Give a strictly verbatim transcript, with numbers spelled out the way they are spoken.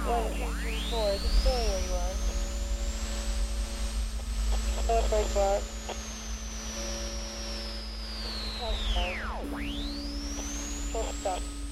One, two, three, four. Is it showing where you are? Show us where you are. Okay. Full stop.